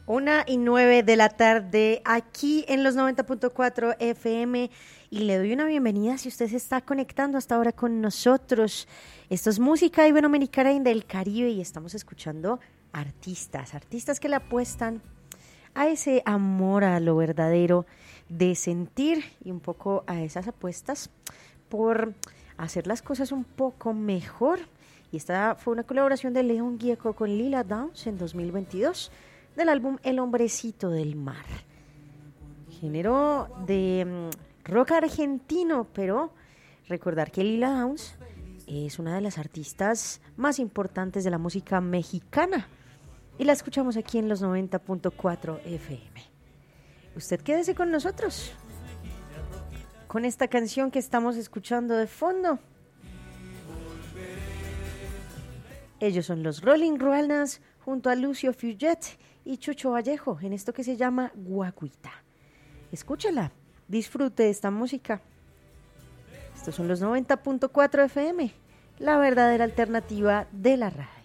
1:09 de la tarde aquí en los 90.4 FM y le doy una bienvenida si usted se está conectando hasta ahora con nosotros. Esto es música iberoamericana y del Caribe y estamos escuchando artistas que le apuestan a ese amor a lo verdadero de sentir y un poco a esas apuestas por hacer las cosas un poco mejor. Y esta fue una colaboración de León Gieco con Lila Downs en 2022 del álbum El Hombrecito del Mar. Género de rock argentino, pero recordar que Lila Downs es una de las artistas más importantes de la música mexicana y la escuchamos aquí en los 90.4 FM. Usted quédese con nosotros con esta canción que estamos escuchando de fondo. Ellos son los Rolling Ruanas junto a Lucio Fuget y Chucho Vallejo en esto que se llama Guaguita. Escúchala, disfrute esta música. Estos son los 90.4 FM, la verdadera alternativa de la radio.